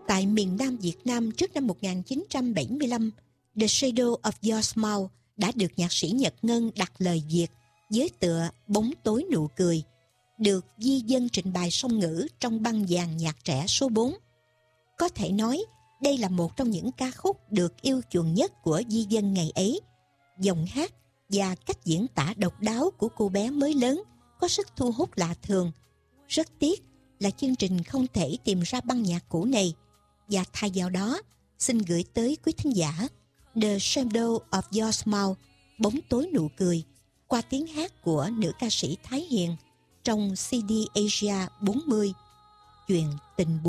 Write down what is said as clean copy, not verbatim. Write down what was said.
Tại miền Nam Việt Nam trước năm 1975, The Shadow of Your Smile đã được nhạc sĩ Nhật Ngân đặt lời Việt với tựa Bóng tối nụ cười, được Di Dân trình bày song ngữ trong băng dàn nhạc trẻ số 4. Có thể nói, đây là một trong những ca khúc được yêu chuộng nhất của Di Dân ngày ấy. Giọng hát và cách diễn tả độc đáo của cô bé mới lớn có sức thu hút lạ thường. Rất tiếc là chương trình không thể tìm ra băng nhạc cũ này, và thay vào đó, xin gửi tới quý thính giả The Shadow of Your Smile, Bóng tối nụ cười, qua tiếng hát của nữ ca sĩ Thái Hiền trong CD Asia 40, Chuyện tình buồn.